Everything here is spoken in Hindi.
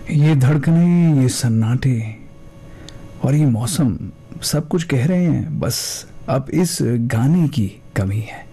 ये धड़कने, ये सन्नाटे और ये मौसम सब कुछ कह रहे हैं, बस अब इस गाने की कमी है।